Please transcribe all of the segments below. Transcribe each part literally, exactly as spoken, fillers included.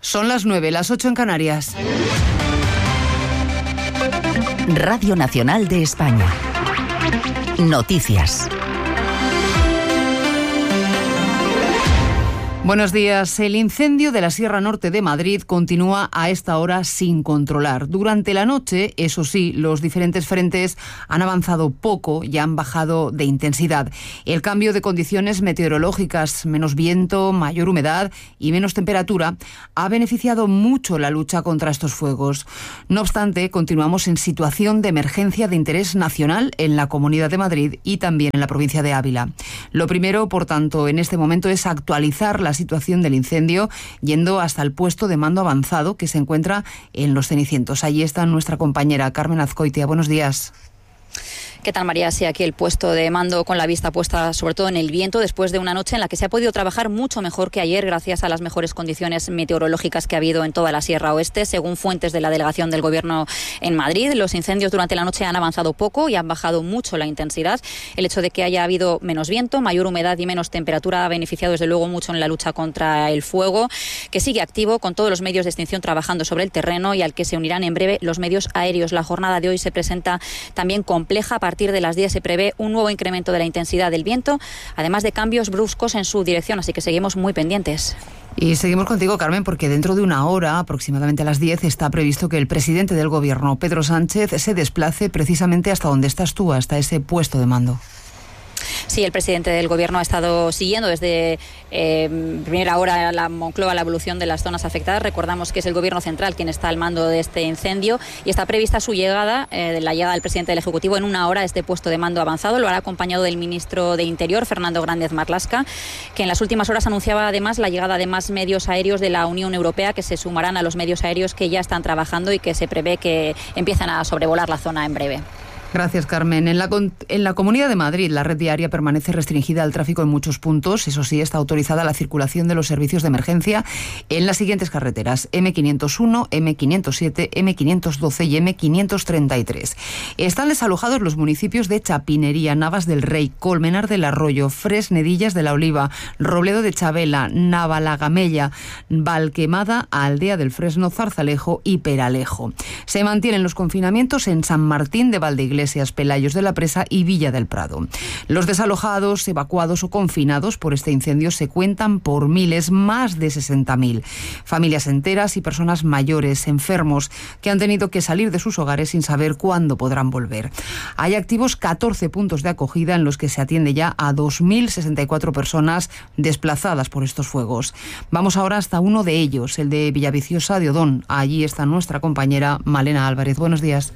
Son las nueve, las ocho en Canarias. Radio Nacional de España. Noticias. Buenos días. El incendio de la Sierra Norte de Madrid continúa a esta hora sin controlar. Durante la noche, eso sí, los diferentes frentes han avanzado poco y han bajado de intensidad. El cambio de condiciones meteorológicas, menos viento, mayor humedad y menos temperatura, ha beneficiado mucho la lucha contra estos fuegos. No obstante, continuamos en situación de emergencia de interés nacional en la Comunidad de Madrid y también en la provincia de Ávila. Lo primero, por tanto, en este momento es actualizar la situación del incendio yendo hasta el puesto de mando avanzado que se encuentra en Los Cenicientos. Allí está nuestra compañera Carmen Azcoitia. Buenos días. ¿Qué tal, María? Sí, aquí el puesto de mando con la vista puesta sobre todo en el viento después de una noche en la que se ha podido trabajar mucho mejor que ayer gracias a las mejores condiciones meteorológicas que ha habido en toda la Sierra Oeste. Según fuentes de la delegación del Gobierno en Madrid, los incendios durante la noche han avanzado poco y han bajado mucho la intensidad. El hecho de que haya habido menos viento, mayor humedad y menos temperatura ha beneficiado desde luego mucho en la lucha contra el fuego, que sigue activo con todos los medios de extinción trabajando sobre el terreno y al que se unirán en breve los medios aéreos. La jornada de hoy se presenta también compleja. A partir de las diez se prevé un nuevo incremento de la intensidad del viento, además de cambios bruscos en su dirección, así que seguimos muy pendientes. Y seguimos contigo, Carmen, porque dentro de una hora, aproximadamente a las diez, está previsto que el presidente del Gobierno, Pedro Sánchez, se desplace precisamente hasta donde estás tú, hasta ese puesto de mando. Sí, el presidente del Gobierno ha estado siguiendo desde eh, primera hora la Moncloa la evolución de las zonas afectadas. Recordamos que es el Gobierno central quien está al mando de este incendio y está prevista su llegada, eh, la llegada del presidente del Ejecutivo en una hora a este puesto de mando avanzado. Lo hará acompañado del ministro de Interior, Fernando Grande Marlaska, que en las últimas horas anunciaba además la llegada de más medios aéreos de la Unión Europea que se sumarán a los medios aéreos que ya están trabajando y que se prevé que empiezan a sobrevolar la zona en breve. Gracias, Carmen. En la, en la Comunidad de Madrid, la red viaria permanece restringida al tráfico en muchos puntos. Eso sí, está autorizada la circulación de los servicios de emergencia en las siguientes carreteras: eme quinientos uno, eme quinientos siete, eme quinientos doce y eme quinientos treinta y tres. Están desalojados los municipios de Chapinería, Navas del Rey, Colmenar del Arroyo, Fresnedillas de la Oliva, Robledo de Chabela, Navalagamella, Valquemada, Aldea del Fresno, Zarzalejo y Peralejo. Se mantienen los confinamientos en San Martín de Valdeiglesia, Pelayos de la Presa y Villa del Prado. Los desalojados, evacuados o confinados por este incendio se cuentan por miles, más de sesenta mil. Familias enteras y personas mayores, enfermos, que han tenido que salir de sus hogares sin saber cuándo podrán volver. Hay activos catorce puntos de acogida en los que se atiende ya a dos mil sesenta y cuatro personas desplazadas por estos fuegos. Vamos ahora hasta uno de ellos, el de Villaviciosa de Odón. Allí está nuestra compañera Malena Álvarez. Buenos días.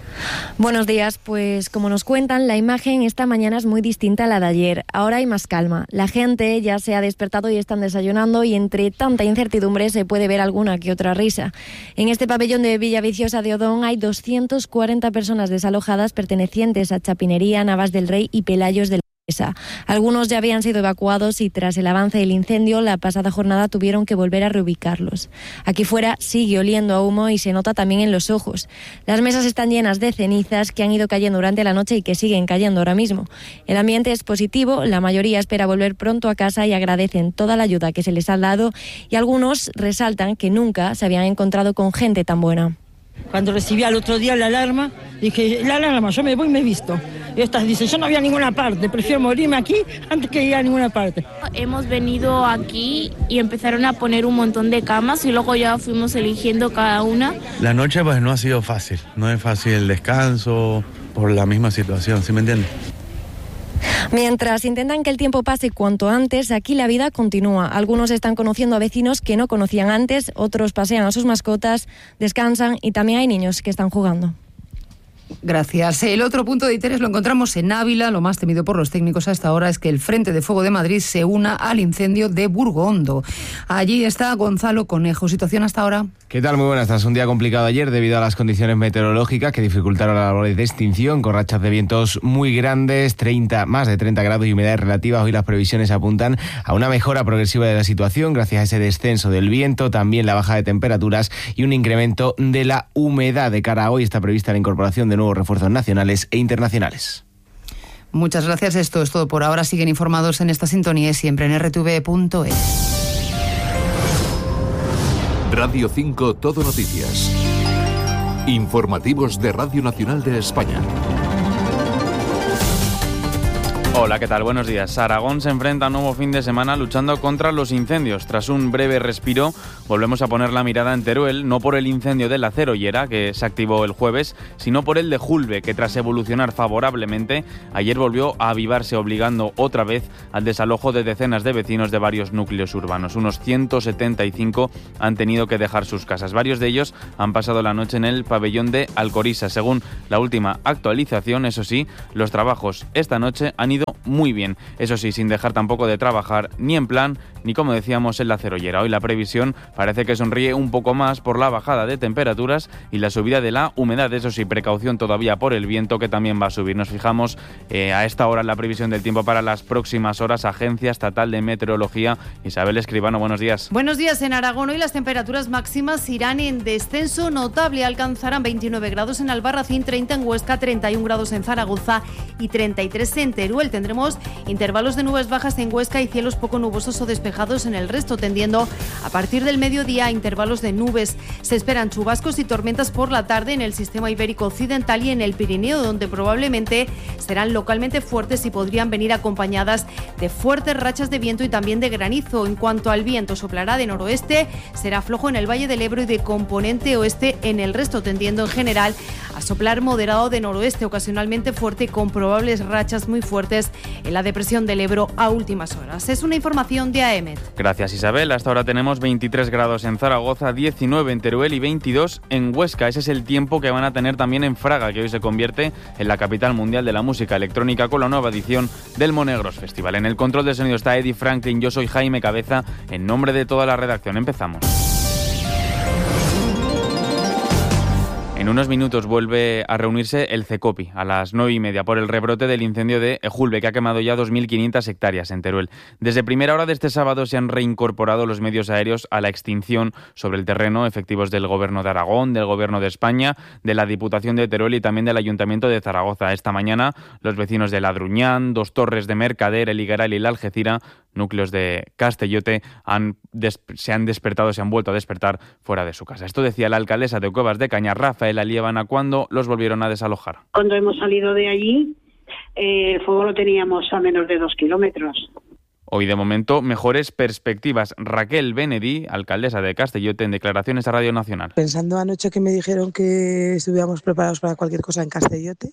Buenos días, pues como nos cuentan, la imagen esta mañana es muy distinta a la de ayer. Ahora hay más calma. La gente ya se ha despertado y están desayunando y entre tanta incertidumbre se puede ver alguna que otra risa. En este pabellón de Villaviciosa de Odón hay doscientas cuarenta personas desalojadas pertenecientes a Chapinería, Navas del Rey y Pelayos del Algunos ya habían sido evacuados y tras el avance del incendio la pasada jornada tuvieron que volver a reubicarlos. Aquí fuera sigue oliendo a humo y se nota también en los ojos. Las mesas están llenas de cenizas que han ido cayendo durante la noche y que siguen cayendo ahora mismo. El ambiente es positivo, la mayoría espera volver pronto a casa y agradecen toda la ayuda que se les ha dado y algunos resaltan que nunca se habían encontrado con gente tan buena. Cuando recibí al otro día la alarma, dije, la alarma, yo me voy y me he visto. Y estas dicen, yo no voy a ninguna parte, prefiero morirme aquí antes que ir a ninguna parte. Hemos venido aquí y empezaron a poner un montón de camas y luego ya fuimos eligiendo cada una. La noche pues no ha sido fácil, no es fácil el descanso por la misma situación, ¿sí me entiendes? Mientras intentan que el tiempo pase cuanto antes, aquí la vida continúa. Algunos están conociendo a vecinos que no conocían antes, otros pasean a sus mascotas, descansan y también hay niños que están jugando. Gracias. El otro punto de interés lo encontramos en Ávila. Lo más temido por los técnicos a esta hora es que el Frente de Fuego de Madrid se una al incendio de Burgondo. Allí está Gonzalo Conejo. ¿Situación hasta ahora? ¿Qué tal? Muy buenas. Tras un día complicado ayer debido a las condiciones meteorológicas que dificultaron las labores de extinción, con rachas de vientos muy grandes, treinta, más de treinta grados y humedades relativas, hoy las previsiones apuntan a una mejora progresiva de la situación gracias a ese descenso del viento, también la baja de temperaturas y un incremento de la humedad. De cara a hoy está prevista la incorporación de nuevos refuerzos nacionales e internacionales. Muchas gracias. Esto es todo por ahora. Siguen informados en esta sintonía y siempre en erre te ve punto es. Radio cinco Todo Noticias. Informativos de Radio Nacional de España. Hola, ¿qué tal? Buenos días. Aragón se enfrenta a un nuevo fin de semana luchando contra los incendios. Tras un breve respiro, volvemos a poner la mirada en Teruel, no por el incendio de la Cerollera, que se activó el jueves, sino por el de Julbe, que tras evolucionar favorablemente, ayer volvió a avivarse, obligando otra vez al desalojo de decenas de vecinos de varios núcleos urbanos. Unos ciento setenta y cinco han tenido que dejar sus casas. Varios de ellos han pasado la noche en el pabellón de Alcorisa. Según la última actualización, eso sí, los trabajos esta noche han ido muy bien, eso sí, sin dejar tampoco de trabajar ni en plan ni, como decíamos, en la Cerollera. Hoy la previsión parece que sonríe un poco más por la bajada de temperaturas y la subida de la humedad. Eso sí, precaución todavía por el viento, que también va a subir. Nos fijamos eh, a esta hora en la previsión del tiempo para las próximas horas. Agencia Estatal de Meteorología. Isabel Escribano, buenos días. Buenos días. En Aragón hoy las temperaturas máximas irán en descenso notable. Alcanzarán veintinueve grados en Albarracín, treinta en Huesca, treinta y un grados en Zaragoza y treinta y tres en Teruel. Tendremos intervalos de nubes bajas en Huesca y cielos poco nubosos o despejados en el resto, tendiendo a partir del mediodía a intervalos de nubes. Se esperan chubascos y tormentas por la tarde en el sistema ibérico occidental y en el Pirineo, donde probablemente serán localmente fuertes y podrían venir acompañadas de fuertes rachas de viento y también de granizo. En cuanto al viento, soplará de noroeste, será flojo en el Valle del Ebro y de componente oeste en el resto, tendiendo en general a soplar moderado de noroeste, ocasionalmente fuerte y con probables rachas muy fuertes en la depresión del Ebro a últimas horas. Es una información de A E M E T. Gracias, Isabel. Hasta ahora tenemos veintitrés grados en Zaragoza, diecinueve en Teruel y veintidós en Huesca. Ese es el tiempo que van a tener también en Fraga, que hoy se convierte en la capital mundial de la música electrónica con la nueva edición del Monegros Festival. En el control de sonido está Eddie Franklin, yo soy Jaime Cabeza. En nombre de toda la redacción empezamos. En unos minutos vuelve a reunirse el CECOPI a las nueve y media por el rebrote del incendio de Julbe, que ha quemado ya dos mil quinientas hectáreas en Teruel. Desde primera hora de este sábado se han reincorporado los medios aéreos a la extinción sobre el terreno, efectivos del Gobierno de Aragón, del Gobierno de España, de la Diputación de Teruel y también del Ayuntamiento de Zaragoza. Esta mañana los vecinos de Ladruñán, Dos Torres de Mercader, El Higueral y la Algeciras, núcleos de Castellote, han des- se han despertado, se han vuelto a despertar fuera de su casa. Esto decía la alcaldesa de Cuevas de Cañar, Rafaela Liébana, cuando los volvieron a desalojar. Cuando hemos salido de allí, eh, el fuego lo teníamos a menos de dos kilómetros. Hoy, de momento, mejores perspectivas. Raquel Benedí, alcaldesa de Castellote, en declaraciones a Radio Nacional. Pensando anoche que me dijeron que estuviéramos preparados para cualquier cosa en Castellote,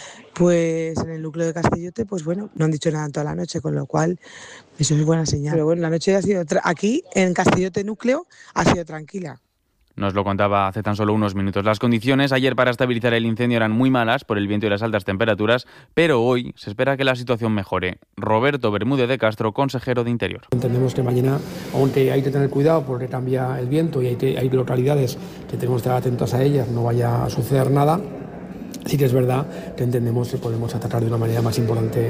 pues en el núcleo de Castellote, pues bueno, no han dicho nada toda la noche, con lo cual eso es buena señal. Pero bueno, la noche ha sido, tra- aquí en Castellote núcleo, ha sido tranquila. Nos lo contaba hace tan solo unos minutos. Las condiciones ayer para estabilizar el incendio eran muy malas por el viento y las altas temperaturas, pero hoy se espera que la situación mejore. Roberto Bermúdez de Castro, consejero de Interior. Entendemos que mañana, aunque hay que tener cuidado porque cambia el viento y hay, te, hay localidades que tenemos que estar atentos a ellas, no vaya a suceder nada. Sí que es verdad que entendemos que podemos atacar de una manera más importante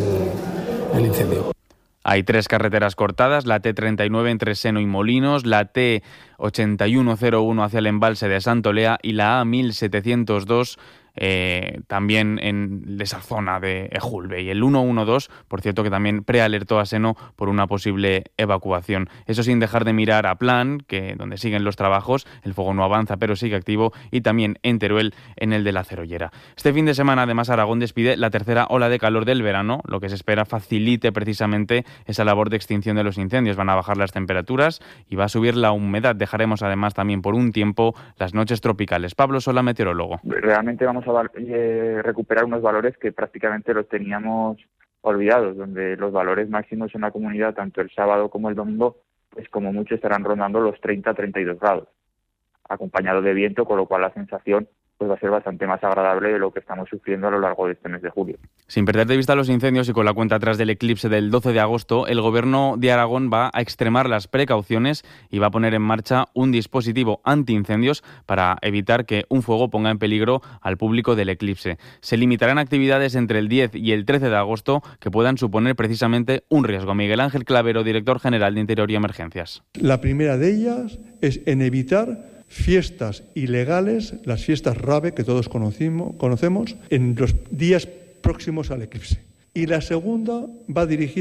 el, el incendio. Hay tres carreteras cortadas, la T treinta y nueve entre Seno y Molinos, la T ochenta y uno cero uno hacia el embalse de Santolea y la A mil setecientos dos eh, también en esa zona de Ejulbe. Y el ciento doce, por cierto, que también prealertó a Seno por una posible evacuación. Eso sin dejar de mirar a Plan, que donde siguen los trabajos, el fuego no avanza pero sigue activo, y también en Teruel, en el de la Cerollera. Este fin de semana, además, Aragón despide la tercera ola de calor del verano, lo que se espera facilite precisamente esa labor de extinción de los incendios. Van a bajar las temperaturas y va a subir la humedad. Dejaremos además también por un tiempo las noches tropicales. Pablo Sola, meteorólogo. Realmente vamos a val- eh, recuperar unos valores que prácticamente los teníamos olvidados, donde los valores máximos en la comunidad, tanto el sábado como el domingo, pues como mucho estarán rondando los treinta a treinta y dos grados, acompañado de viento, con lo cual la sensación pues va a ser bastante más agradable de lo que estamos sufriendo a lo largo de este mes de julio. Sin perder de vista los incendios y con la cuenta atrás del eclipse del doce de agosto, el Gobierno de Aragón va a extremar las precauciones y va a poner en marcha un dispositivo antiincendios para evitar que un fuego ponga en peligro al público del eclipse. Se limitarán actividades entre el diez y el trece de agosto que puedan suponer precisamente un riesgo. Miguel Ángel Clavero, director general de Interior y Emergencias. La primera de ellas es en evitar fiestas ilegales, las fiestas rave que todos conocimos, conocemos, en los días próximos al eclipse. Y la segunda va dirigida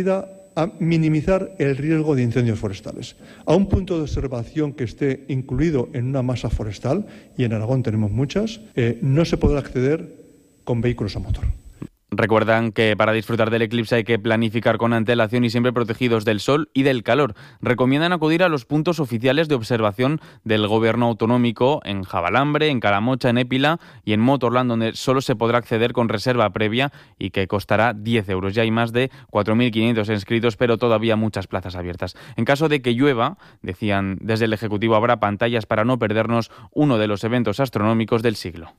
a minimizar el riesgo de incendios forestales. A un punto de observación que esté incluido en una masa forestal, y en Aragón tenemos muchas, eh, no se podrá acceder con vehículos a motor. Recuerdan que para disfrutar del eclipse hay que planificar con antelación y siempre protegidos del sol y del calor. Recomiendan acudir a los puntos oficiales de observación del gobierno autonómico en Javalambre, en Calamocha, en Épila y en Motorland, donde solo se podrá acceder con reserva previa y que costará diez euros. Ya hay más de cuatro mil quinientos inscritos, pero todavía muchas plazas abiertas. En caso de que llueva, decían desde el Ejecutivo, habrá pantallas para no perdernos uno de los eventos astronómicos del siglo.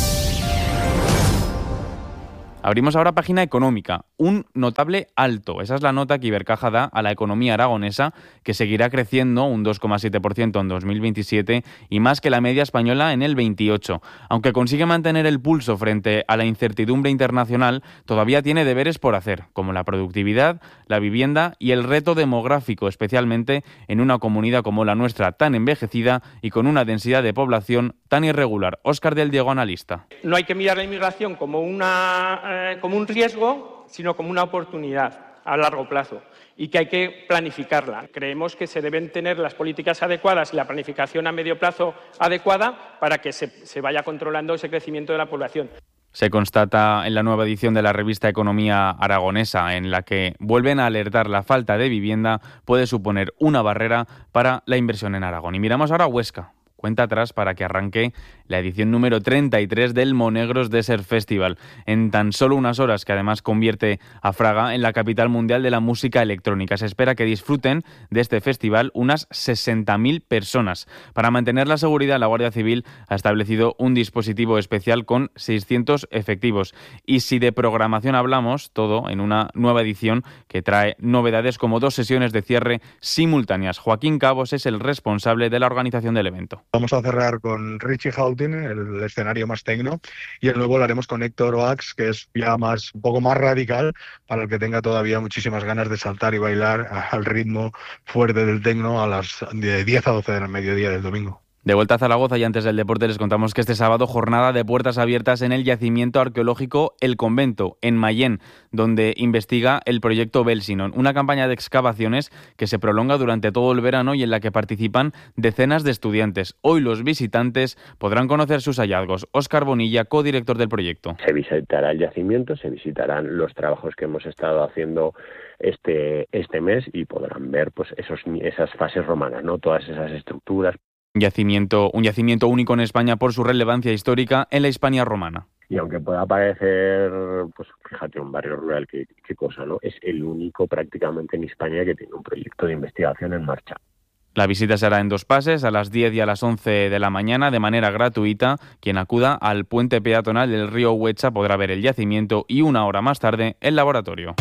Abrimos ahora página económica. Un notable alto. Esa es la nota que Ibercaja da a la economía aragonesa, que seguirá creciendo un dos coma siete por ciento en dos mil veintisiete y más que la media española en el veintiocho. Aunque consigue mantener el pulso frente a la incertidumbre internacional, todavía tiene deberes por hacer, como la productividad, la vivienda y el reto demográfico, especialmente en una comunidad como la nuestra, tan envejecida y con una densidad de población tan irregular. Óscar del Diego, analista. No hay que mirar la inmigración como una eh, como un riesgo, sino como una oportunidad a largo plazo y que hay que planificarla. Creemos que se deben tener las políticas adecuadas y la planificación a medio plazo adecuada para que se, se vaya controlando ese crecimiento de la población. Se constata en la nueva edición de la revista Economía Aragonesa, en la que vuelven a alertar la falta de vivienda puede suponer una barrera para la inversión en Aragón. Y miramos ahora a Huesca. Cuenta atrás para que arranque la edición número treinta y tres del Monegros Desert Festival, en tan solo unas horas, que además convierte a Fraga en la capital mundial de la música electrónica. Se espera que disfruten de este festival unas sesenta mil personas. Para mantener la seguridad, la Guardia Civil ha establecido un dispositivo especial con seiscientos efectivos. Y si de programación hablamos, todo en una nueva edición que trae novedades como dos sesiones de cierre simultáneas. Joaquín Cabos es el responsable de la organización del evento. Vamos a cerrar con Richie Houghton, el escenario más tecno, y el nuevo lo haremos con Héctor Oax, que es ya más un poco más radical, para el que tenga todavía muchísimas ganas de saltar y bailar al ritmo fuerte del tecno a las de diez a doce del mediodía del domingo. De vuelta a Zaragoza, y antes del deporte les contamos que este sábado jornada de puertas abiertas en el yacimiento arqueológico El Convento, en Mayén, donde investiga el proyecto Belsinon, una campaña de excavaciones que se prolonga durante todo el verano y en la que participan decenas de estudiantes. Hoy los visitantes podrán conocer sus hallazgos. Óscar Bonilla, codirector del proyecto. Se visitará el yacimiento, se visitarán los trabajos que hemos estado haciendo este, este mes y podrán ver pues esos, esas fases romanas, ¿no? Todas esas estructuras. Yacimiento, un yacimiento único en España por su relevancia histórica en la Hispania romana. Y aunque pueda parecer, pues fíjate, un barrio rural, qué, qué cosa, ¿no? Es el único prácticamente en España que tiene un proyecto de investigación en marcha. La visita será en dos pases, a las diez y a las once de la mañana, de manera gratuita. Quien acuda al puente peatonal del río Huecha podrá ver el yacimiento y una hora más tarde el laboratorio.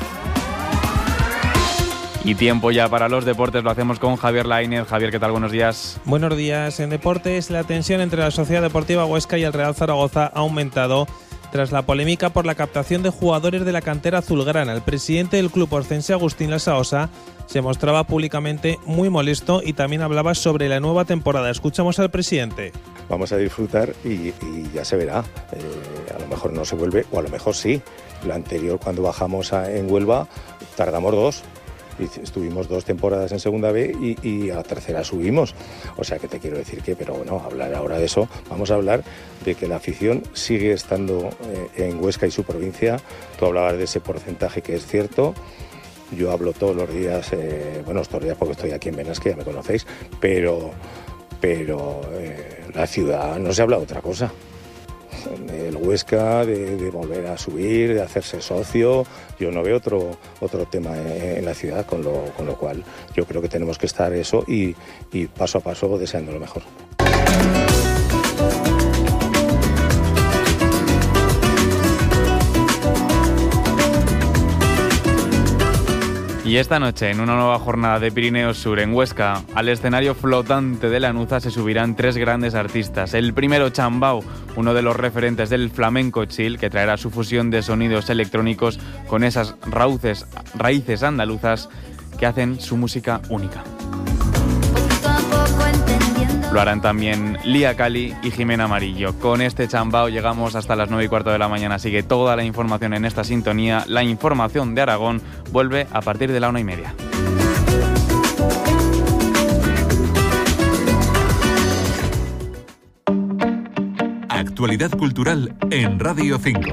Y tiempo ya para los deportes, lo hacemos con Javier Lainez. Javier, ¿qué tal? Buenos días. Buenos días. En deportes, la tensión entre la Sociedad Deportiva Huesca y el Real Zaragoza ha aumentado tras la polémica por la captación de jugadores de la cantera azulgrana. El presidente del club orcense, Agustín Lasaosa, se mostraba públicamente muy molesto y también hablaba sobre la nueva temporada. Escuchamos al presidente. Vamos a disfrutar y, y ya se verá. Eh, a lo mejor no se vuelve, o a lo mejor sí. La anterior, cuando bajamos a, en Huelva, tardamos dos. Estuvimos dos temporadas en segunda B y, y a la tercera subimos. O sea que te quiero decir que, pero bueno, hablar ahora de eso, vamos a hablar de que la afición sigue estando eh, en Huesca y su provincia. Tú hablabas de ese porcentaje que es cierto. Yo hablo todos los días, eh, bueno, estos días porque estoy aquí en Benas, que ya me conocéis, pero, pero eh, la ciudad no se habla de otra cosa. El Huesca, de, de volver a subir, de hacerse socio. Yo no veo otro otro tema en, en la ciudad, con lo, con lo cual yo creo que tenemos que estar eso y, y paso a paso deseando lo mejor. Y esta noche, en una nueva jornada de Pirineos Sur en Huesca, al escenario flotante de Lanuza se subirán tres grandes artistas. El primero, Chambao, uno de los referentes del flamenco chill, que traerá su fusión de sonidos electrónicos con esas raíces, raíces andaluzas que hacen su música única. Lo harán también Lía Cali y Jimena Amarillo. Con este chambao llegamos hasta las nueve y cuarto de la mañana. Sigue toda la información en esta sintonía. La información de Aragón vuelve a partir de la una y media. Actualidad cultural en Radio cinco.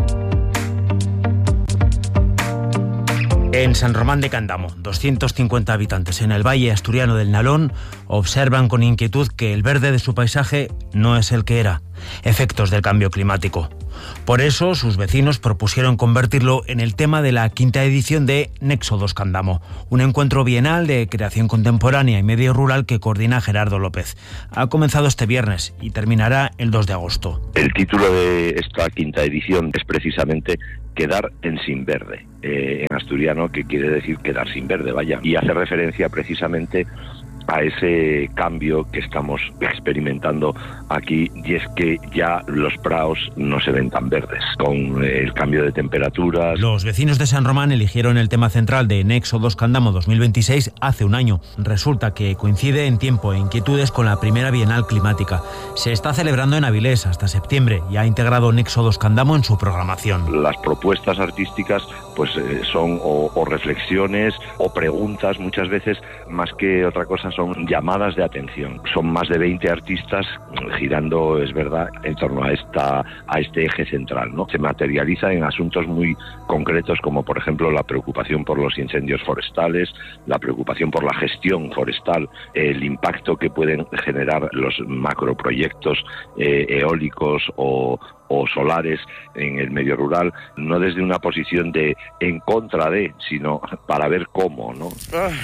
En San Román de Candamo, doscientos cincuenta habitantes en el valle asturiano del Nalón observan con inquietud que el verde de su paisaje no es el que era, efectos del cambio climático. Por eso, sus vecinos propusieron convertirlo en el tema de la quinta edición de Nexo dos Candamo, un encuentro bienal de creación contemporánea y medio rural que coordina Gerardo López. Ha comenzado este viernes y terminará el dos de agosto. El título de esta quinta edición es precisamente Quedar en sin verde, eh, en asturiano, que quiere decir quedar sin verde, vaya, y hace referencia precisamente a ese cambio que estamos experimentando aquí, y es que ya los praos no se ven tan verdes, con el cambio de temperaturas. Los vecinos de San Román eligieron el tema central de Nexo dos Candamo dos mil veintiséis hace un año. Resulta que coincide en tiempo e inquietudes con la primera Bienal Climática. Se está celebrando en Avilés hasta septiembre y ha integrado Nexo dos Candamo en su programación. Las propuestas artísticas pues eh, son o, o reflexiones o preguntas, muchas veces, más que otra cosa, son llamadas de atención. Son más de veinte artistas girando, es verdad, en torno a esta a este eje central, ¿no? Se materializa en asuntos muy concretos, como por ejemplo la preocupación por los incendios forestales, la preocupación por la gestión forestal, el impacto que pueden generar los macroproyectos eh, eólicos o o solares en el medio rural, no desde una posición de en contra de, sino para ver cómo, ¿no?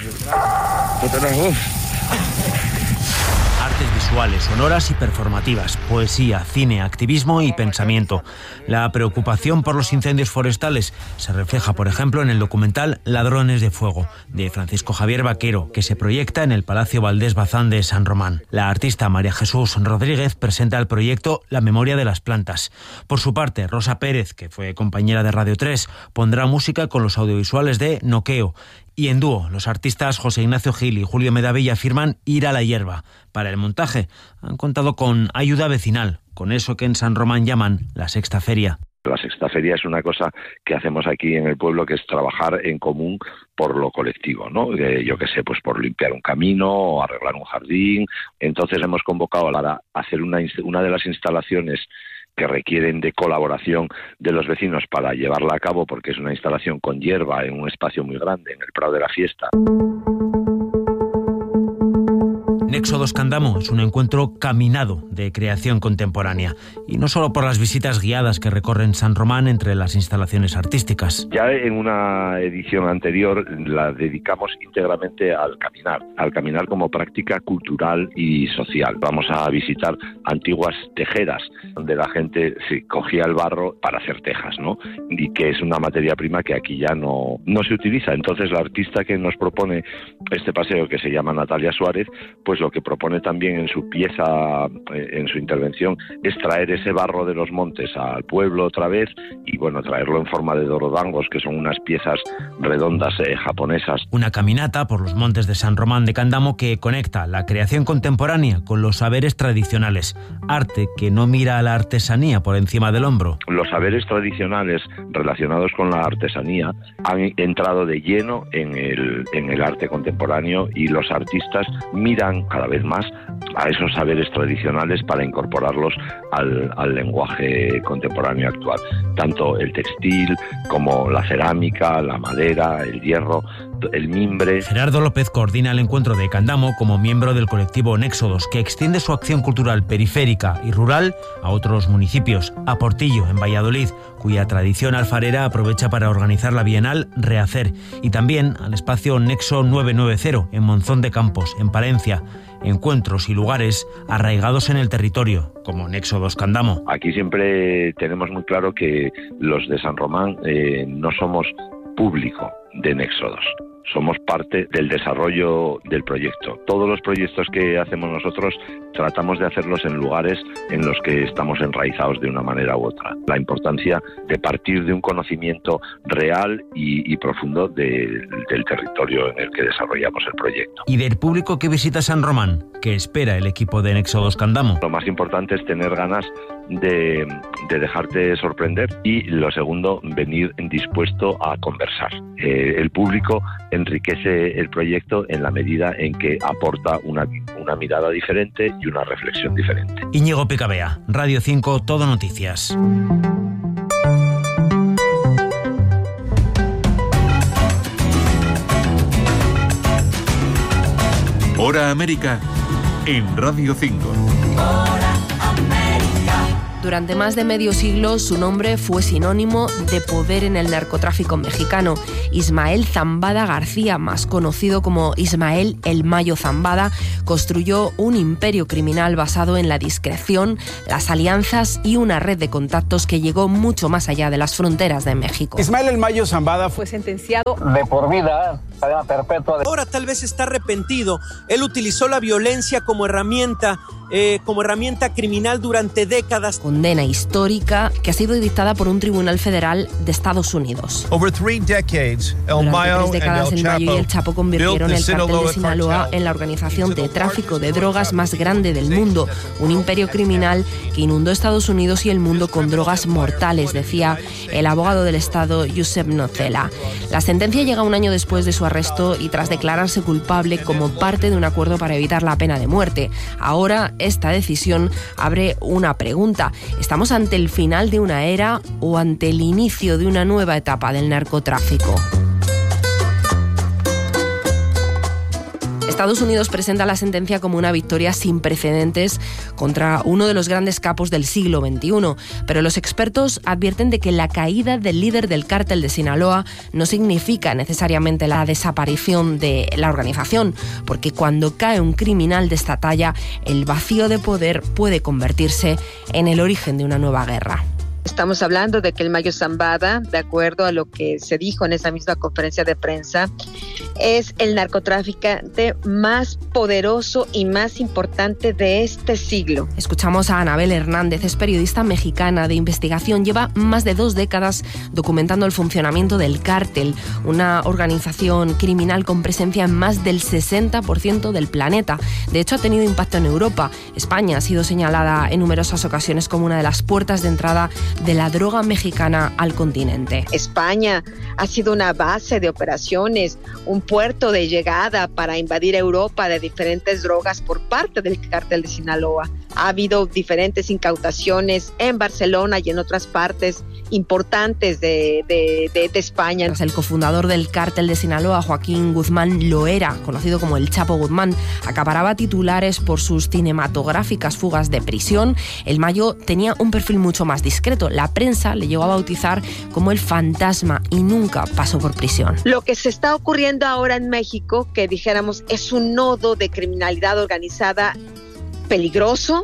Artes visuales, sonoras y performativas, poesía, cine, activismo y pensamiento. La preocupación por los incendios forestales se refleja, por ejemplo, en el documental Ladrones de Fuego, de Francisco Javier Vaquero, que se proyecta en el Palacio Valdés Bazán de San Román. La artista María Jesús Rodríguez presenta el proyecto La memoria de las plantas. Por su parte, Rosa Pérez, que fue compañera de Radio tres, pondrá música con los audiovisuales de Noqueo. Y en dúo, los artistas José Ignacio Gil y Julio Medavilla firman Ir a la hierba. Para el montaje han contado con ayuda vecinal, con eso que en San Román llaman la sexta feria. La sexta feria es una cosa que hacemos aquí en el pueblo, que es trabajar en común por lo colectivo, ¿no? Eh, yo qué sé, pues por limpiar un camino o arreglar un jardín. Entonces hemos convocado para hacer una, una de las instalaciones que requieren de colaboración de los vecinos para llevarla a cabo, porque es una instalación con hierba en un espacio muy grande, en el Prado de la Fiesta. Nexo dos Candamo es un encuentro caminado de creación contemporánea, y no solo por las visitas guiadas que recorren San Román entre las instalaciones artísticas. Ya en una edición anterior la dedicamos íntegramente al caminar, al caminar como práctica cultural y social. Vamos a visitar antiguas tejeras, donde la gente sí, cogía el barro para hacer tejas, ¿no? Y que es una materia prima que aquí ya no, no se utiliza. Entonces la artista que nos propone este paseo, que se llama Natalia Suárez, pues lo que propone también en su pieza, en su intervención, es traer ese barro de los montes al pueblo otra vez y, bueno, traerlo en forma de dorodangos, que son unas piezas redondas eh, japonesas. Una caminata por los montes de San Román de Candamo que conecta la creación contemporánea con los saberes tradicionales. Arte que no mira a la artesanía por encima del hombro. Los saberes tradicionales relacionados con la artesanía han entrado de lleno en el, en el arte contemporáneo, y los artistas miran cada vez más a esos saberes tradicionales para incorporarlos al, al lenguaje contemporáneo actual. Tanto el textil como la cerámica, la madera, el hierro, el mimbre. Gerardo López coordina el encuentro de Candamo como miembro del colectivo Néxodos, que extiende su acción cultural periférica y rural a otros municipios. A Portillo, en Valladolid, cuya tradición alfarera aprovecha para organizar la Bienal Rehacer, y también al espacio Nexo novecientos noventa, en Monzón de Campos, en Palencia. Encuentros y lugares arraigados en el territorio, como Nexo dos Candamo. Aquí siempre tenemos muy claro que los de San Román eh, no somos público de Nexo dos. Somos parte del desarrollo del proyecto. Todos los proyectos que hacemos nosotros tratamos de hacerlos en lugares en los que estamos enraizados de una manera u otra. La importancia de partir de un conocimiento real y, y profundo de, del territorio en el que desarrollamos el proyecto. ¿Y del público que visita San Román? que espera el equipo de Éxodos Candamo. Lo más importante es tener ganas de, de dejarte sorprender y lo segundo, venir dispuesto a conversar. Eh, el público enriquece el proyecto en la medida en que aporta una, una mirada diferente y una reflexión diferente. Íñigo Picabea, Radio cinco, Todo Noticias. Hora América en Radio cinco. Durante más de medio siglo, su nombre fue sinónimo de poder en el narcotráfico mexicano. Ismael Zambada García, más conocido como Ismael El Mayo Zambada, construyó un imperio criminal basado en la discreción, las alianzas y una red de contactos que llegó mucho más allá de las fronteras de México. Ismael El Mayo Zambada fue sentenciado de por vida, cadena perpetua. Ahora tal vez está arrepentido. Él utilizó la violencia como herramienta Eh, como herramienta criminal durante décadas. Condena histórica que ha sido dictada por un tribunal federal de Estados Unidos. Over three decades, El Durante Mayo tres décadas, and El El Mayo y El Chapo convirtieron el cártel de Sinaloa cartel en la organización de tráfico de drogas más grande del mundo, un imperio criminal que inundó Estados Unidos y el mundo con drogas mortales, decía el abogado del Estado, Yusef Nocela. La sentencia llega un año después de su arresto y tras declararse culpable como parte de un acuerdo para evitar la pena de muerte. Ahora, esta decisión abre una pregunta. ¿Estamos ante el final de una era o ante el inicio de una nueva etapa del narcotráfico? Estados Unidos presenta la sentencia como una victoria sin precedentes contra uno de los grandes capos del siglo veintiuno, pero los expertos advierten de que la caída del líder del cártel de Sinaloa no significa necesariamente la desaparición de la organización, porque cuando cae un criminal de esta talla, el vacío de poder puede convertirse en el origen de una nueva guerra. Estamos hablando de que el Mayo Zambada, de acuerdo a lo que se dijo en esa misma conferencia de prensa, es el narcotraficante más poderoso y más importante de este siglo. Escuchamos a Anabel Hernández, es periodista mexicana de investigación, lleva más de dos décadas documentando el funcionamiento del cártel, una organización criminal con presencia en más del sesenta por ciento del planeta. De hecho, ha tenido impacto en Europa. España ha sido señalada en numerosas ocasiones como una de las puertas de entrada de la droga mexicana al continente. España ha sido una base de operaciones, un puerto de llegada para invadir Europa de diferentes drogas por parte del cártel de Sinaloa. Ha habido diferentes incautaciones en Barcelona y en otras partes importantes de, de, de, de España. El cofundador del cártel de Sinaloa, Joaquín Guzmán Loera, conocido como el Chapo Guzmán, acaparaba titulares por sus cinematográficas fugas de prisión. El Mayo tenía un perfil mucho más discreto. La prensa le llegó a bautizar como el fantasma y nunca pasó por prisión. Lo que se está ocurriendo ahora en México, que dijéramos es un nodo de criminalidad organizada peligroso,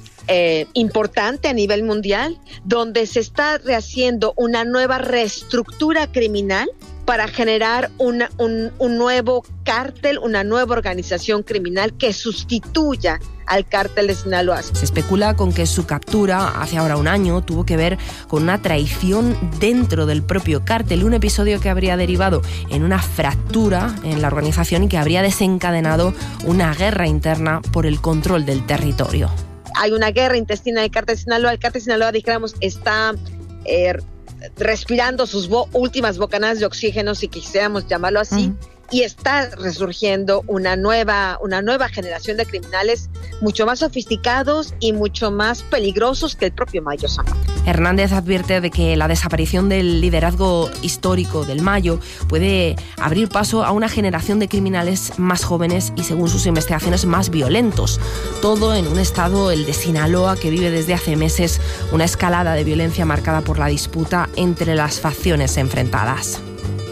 eh, importante a nivel mundial, donde se está rehaciendo una nueva reestructura criminal para generar una, un, un nuevo cártel, una nueva organización criminal que sustituya al cártel de Sinaloa. Se especula con que su captura hace ahora un año tuvo que ver con una traición dentro del propio cártel, un episodio que habría derivado en una fractura en la organización y que habría desencadenado una guerra interna por el control del territorio. Hay una guerra intestina del cártel de Sinaloa. El cártel de Sinaloa, dijéramos, está eh, respirando sus bo- últimas bocanadas de oxígeno, si quisiéramos llamarlo así, uh-huh. Y está resurgiendo una nueva, una nueva generación de criminales mucho más sofisticados y mucho más peligrosos que el propio Mayo Zambada. Hernández advierte de que la desaparición del liderazgo histórico del Mayo puede abrir paso a una generación de criminales más jóvenes y, según sus investigaciones, más violentos. Todo en un estado, el de Sinaloa, que vive desde hace meses una escalada de violencia marcada por la disputa entre las facciones enfrentadas.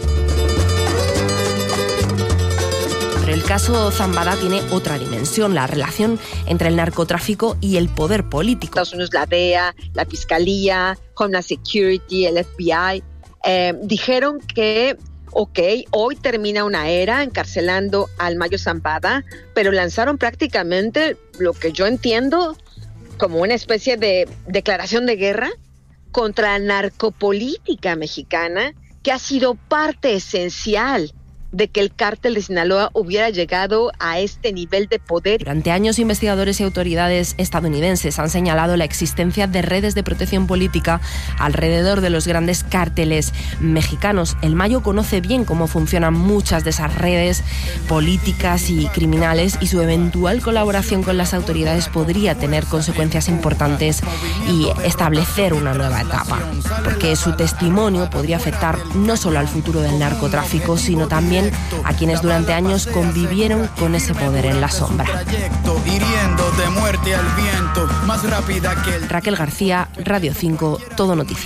Pero el caso Zambada tiene otra dimensión, la relación entre el narcotráfico y el poder político. Estados Unidos, la D E A, la Fiscalía, Homeland Security, el F B I, eh, dijeron que, ok, hoy termina una era encarcelando al Mayo Zambada, pero lanzaron prácticamente lo que yo entiendo como una especie de declaración de guerra contra la narcopolítica mexicana, que ha sido parte esencial de que el cártel de Sinaloa hubiera llegado a este nivel de poder. Durante años, investigadores y autoridades estadounidenses han señalado la existencia de redes de protección política alrededor de los grandes cárteles mexicanos. El Mayo conoce bien cómo funcionan muchas de esas redes políticas y criminales, y su eventual colaboración con las autoridades podría tener consecuencias importantes y establecer una nueva etapa, porque su testimonio podría afectar no solo al futuro del narcotráfico, sino también a quienes durante años convivieron con ese poder en la sombra. Raquel García, Radio cinco, Todo Noticias.